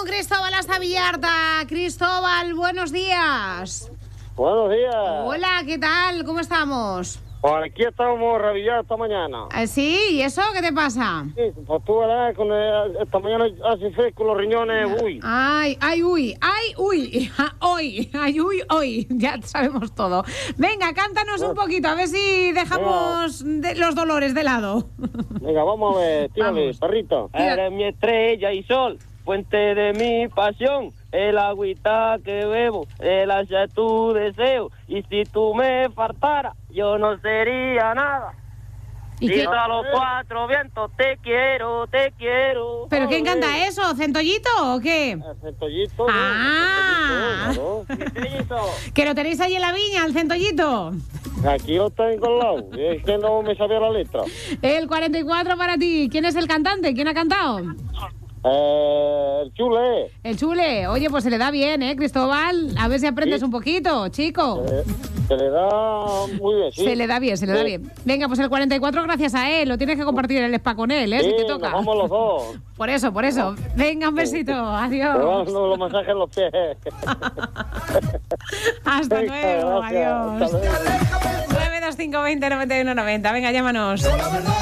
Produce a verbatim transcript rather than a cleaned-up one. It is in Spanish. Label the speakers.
Speaker 1: con Cristóbal hasta Villarta. Cristóbal, buenos días.
Speaker 2: Buenos días.
Speaker 1: Hola, ¿qué tal? ¿Cómo estamos?
Speaker 2: Por aquí estamos rabillados esta mañana.
Speaker 1: ¿Ah, sí? ¿Y eso qué te pasa?
Speaker 2: Sí, pues tú verás, con el- esta mañana hace fresco los riñones, uy.
Speaker 1: Ay, ay, uy, ay, uy, hoy, ay, uy, hoy, ya sabemos todo. Venga, cántanos un poquito, a ver si dejamos de- los dolores de lado.
Speaker 2: Venga, vamos a ver, tírale,
Speaker 1: Vamos.
Speaker 2: perrito.
Speaker 1: Tira.
Speaker 3: Eres mi estrella y sol, fuente de mi pasión, el agüita que bebo, el hacia tu deseo, y si tú me faltaras, yo no sería nada.
Speaker 1: ¿Y qué?
Speaker 3: Grito a los cuatro vientos, te quiero, te quiero.
Speaker 1: ¿Pero quién canta eso? ¿Centollito o qué?
Speaker 2: El centollito, ¿no?
Speaker 1: Ah.
Speaker 2: El centollito,
Speaker 3: Estrellito.
Speaker 1: ¿Que lo tenéis allí en la viña, el centollito?
Speaker 2: claro. Aquí lo tengo al lado, es que no me sabía la letra.
Speaker 1: El cuarenta y cuatro para ti. ¿Quién es el cantante? ¿Quién ha cantado?
Speaker 2: Eh, el chule,
Speaker 1: El Chule. Oye, pues se le da bien, ¿eh, Cristóbal? A ver si aprendes
Speaker 2: Sí.
Speaker 1: un poquito, chico.
Speaker 2: eh, se le da muy bien, sí.
Speaker 1: Se le da bien, se le da
Speaker 2: Sí.
Speaker 1: bien. Venga, pues el cuarenta y cuatro gracias a él. Lo tienes que compartir el spa con él, ¿eh?
Speaker 2: Sí,
Speaker 1: Si te
Speaker 2: nos
Speaker 1: toca.
Speaker 2: vamos los dos.
Speaker 1: Por eso, por eso. Venga, un besito.
Speaker 2: Te
Speaker 1: Adiós.
Speaker 2: vamos los masajes en los pies.
Speaker 1: Hasta
Speaker 2: Venga,
Speaker 1: luego.
Speaker 2: gracias.
Speaker 1: Adiós.
Speaker 2: Hasta luego.
Speaker 1: nueve dos cinco veinte noventa y uno noventa. Venga, llámanos.